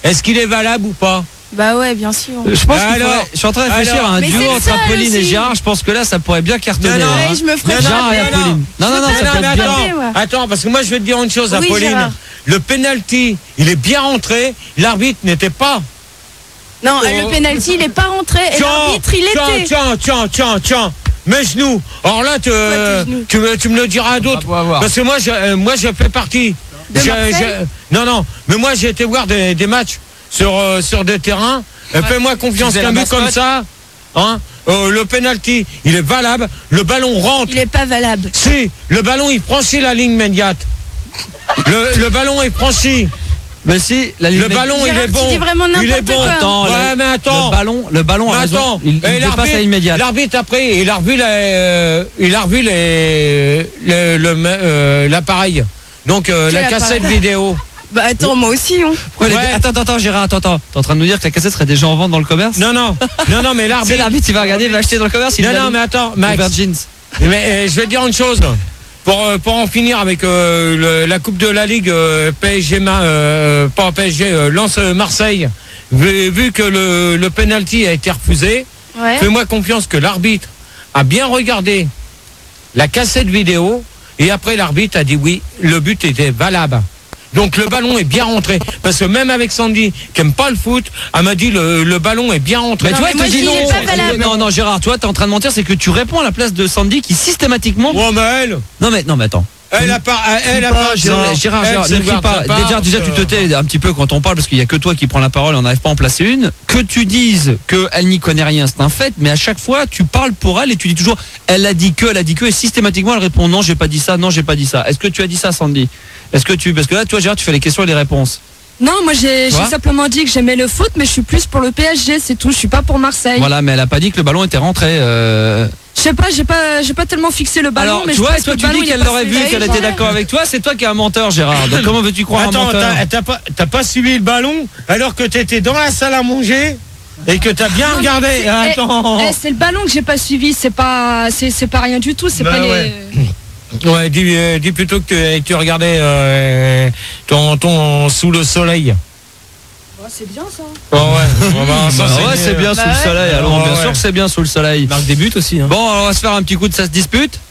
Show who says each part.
Speaker 1: Est-ce qu'il est valable ou pas?
Speaker 2: Bah ouais, bien sûr.
Speaker 3: Je pense je suis en train de réfléchir à un
Speaker 2: Mais
Speaker 3: duo
Speaker 2: c'est le
Speaker 3: entre
Speaker 2: seul
Speaker 3: Apolline et
Speaker 2: aussi.
Speaker 3: Gérard. Je pense que là, ça pourrait bien cartonner.
Speaker 1: Non, non.
Speaker 3: hein.
Speaker 2: Ouais, je me ferais
Speaker 3: Gérard et
Speaker 2: taper.
Speaker 3: Apolline. Non, ça peut
Speaker 1: mais
Speaker 3: être bien.
Speaker 1: attends, parce que moi je vais te dire une chose,
Speaker 2: Oui,
Speaker 1: Apolline.
Speaker 2: Gérard.
Speaker 1: Le penalty, il est bien rentré, l'arbitre n'était pas.
Speaker 2: Non, le penalty, il est pas rentré. Et l'arbitre, il était.
Speaker 1: Tiens, mes genoux. Alors là,
Speaker 2: tes genoux
Speaker 1: tu me le diras à d'autres.
Speaker 3: On va voir.
Speaker 1: Parce que moi, je fais partie.
Speaker 2: De Marseille
Speaker 1: Non, mais moi j'ai été voir des matchs sur des terrains. Fais-moi confiance,
Speaker 3: Tu faisais
Speaker 1: qu'un
Speaker 3: la
Speaker 1: but comme
Speaker 3: mascotte.
Speaker 1: ça, hein, le penalty, il est valable. Le ballon rentre.
Speaker 2: Il est pas valable.
Speaker 1: Si, le ballon il franchit la ligne médiate. Le ballon est franchi.
Speaker 3: Mais si, la
Speaker 1: Le ballon il
Speaker 2: Gérard,
Speaker 1: est
Speaker 2: tu
Speaker 1: bon.
Speaker 2: dis vraiment
Speaker 1: Il est
Speaker 2: n'importe
Speaker 1: bon.
Speaker 2: quoi.
Speaker 3: Attends,
Speaker 1: Ouais, mais attends.
Speaker 3: le ballon a
Speaker 1: Mais
Speaker 3: raison.
Speaker 1: attends.
Speaker 3: Il
Speaker 1: Et
Speaker 3: dépasse la ligne médiate.
Speaker 1: L'arbitre après, il a revu l'appareil. Donc la
Speaker 2: Quel
Speaker 1: cassette
Speaker 2: appareil?
Speaker 1: vidéo.
Speaker 2: Bah attends, moi aussi, hein.
Speaker 3: Ouais,
Speaker 1: Ouais.
Speaker 3: Attends, Gérard, attends. T'es en train de nous dire que la cassette serait déjà en vente dans le commerce?
Speaker 1: Non, mais
Speaker 3: C'est
Speaker 1: l'arbitre.
Speaker 3: l'arbitre, il va regarder, il va acheter dans le commerce.
Speaker 1: Non, mais attends, Max.
Speaker 3: Jeans.
Speaker 1: Mais je vais te dire une chose. Pour en finir avec la Coupe de la Ligue PSG, pas PSG, Lens Marseille, vu que le penalty a été refusé,
Speaker 2: Ouais.
Speaker 1: fais-moi confiance que l'arbitre a bien regardé la cassette vidéo et après l'arbitre a dit oui, le but était valable. Donc le ballon est bien rentré. Parce que même avec Sandy, qui aime pas le foot, elle m'a dit le ballon est bien rentré.
Speaker 3: Mais
Speaker 2: Non,
Speaker 3: toi,
Speaker 2: mais
Speaker 3: il
Speaker 2: moi,
Speaker 3: te
Speaker 2: je
Speaker 3: dit
Speaker 2: dis, il est pas
Speaker 3: non.
Speaker 2: valable.
Speaker 3: Non, Gérard, toi, t'es en train de mentir, c'est que tu réponds à la place de Sandy qui systématiquement.
Speaker 1: Oh, mais elle,
Speaker 3: Non, mais attends.
Speaker 1: elle a pas.
Speaker 3: Gérard,
Speaker 1: elle,
Speaker 3: ne
Speaker 1: c'est
Speaker 3: crie pas.
Speaker 1: Bonaparte,
Speaker 3: Déjà, tu te tais un petit peu quand on parle parce qu'il y a que toi qui prends la parole et on n'arrive pas à en placer une. Que tu dises qu'elle n'y connaît rien, c'est un fait, mais à chaque fois, tu parles pour elle et tu dis toujours, elle a dit que, et systématiquement, elle répond non, j'ai pas dit ça, non, j'ai pas dit ça. Est-ce que tu as dit ça, Sandy? Parce que là, toi, Gérard, tu fais les questions et les réponses.
Speaker 4: Non, moi j'ai
Speaker 3: vois
Speaker 4: simplement dit que j'aimais le foot, mais je suis plus pour le PSG, c'est tout. Je suis pas pour Marseille.
Speaker 3: Voilà, mais elle a pas dit que le ballon était rentré.
Speaker 4: Je sais pas, j'ai pas tellement fixé le ballon,
Speaker 3: Alors,
Speaker 4: mais
Speaker 3: tu
Speaker 4: je
Speaker 3: vois,
Speaker 4: pense
Speaker 3: toi,
Speaker 4: que
Speaker 3: tu
Speaker 4: le ballon,
Speaker 3: dis
Speaker 4: il est
Speaker 3: qu'elle
Speaker 4: passé.
Speaker 3: l'aurait vu, qu'elle était d'accord avec toi. C'est toi qui es un menteur, Gérard. Donc, comment veux-tu croire un
Speaker 1: Attends,
Speaker 3: menteur?
Speaker 1: t'as pas suivi le ballon alors que t'étais dans la salle à manger et que t'as bien regardé. Attends.
Speaker 4: C'est le ballon que j'ai pas suivi, c'est pas rien du tout, c'est
Speaker 1: Bah
Speaker 4: pas les.
Speaker 1: ouais. Ouais, dis plutôt que tu regardais ton sous le soleil.
Speaker 4: Oh, c'est bien ça.
Speaker 1: Oh ouais,
Speaker 3: C'est bien sous le soleil. Alors, bien sûr que c'est bien sous le soleil.
Speaker 5: Marque des buts aussi. Hein.
Speaker 3: Bon, alors on va se faire un petit coup de ça se dispute.